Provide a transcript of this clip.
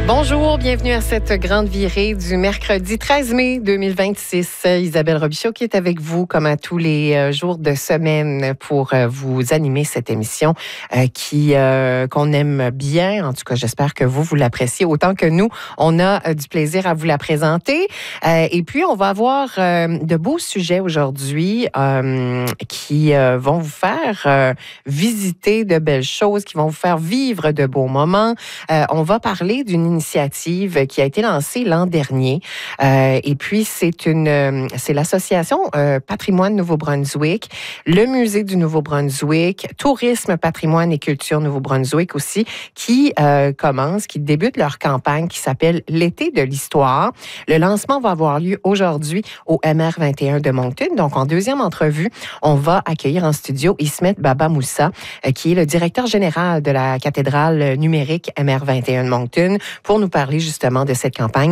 Bonjour, bienvenue à cette grande virée du mercredi 13 mai 2026. Isabelle Robichaud qui est avec vous comme à tous les jours de semaine pour vous animer cette émission qu'on aime bien. En tout cas, j'espère que vous l'appréciez autant que nous. On a du plaisir à vous la présenter. Et puis, on va avoir de beaux sujets aujourd'hui qui vont vous faire visiter de belles choses, qui vont vous faire vivre de beaux moments. On va parler d'une initiative qui a été lancée l'an dernier. Et puis, c'est l'association Patrimoine Nouveau-Brunswick, le Musée du Nouveau-Brunswick, Tourisme, Patrimoine et Culture Nouveau-Brunswick aussi, qui débutent leur campagne qui s'appelle l'Été de l'Histoire. Le lancement va avoir lieu aujourd'hui au MR21 de Moncton. Donc, en deuxième entrevue, on va accueillir en studio Ismet Baba Moussa, qui est le directeur général de la cathédrale numérique MR21 de Moncton, pour nous parler justement de cette campagne